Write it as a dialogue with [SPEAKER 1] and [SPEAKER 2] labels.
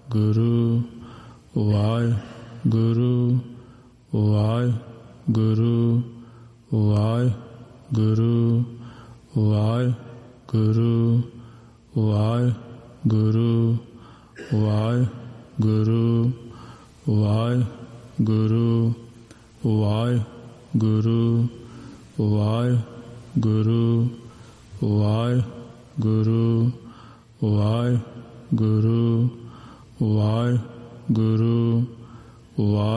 [SPEAKER 1] Guru Waheguru Waheguru Waheguru Waheguru Waheguru Waheguru Waheguru Waheguru Waheguru Waheguru Waheguru Waheguru Waheguru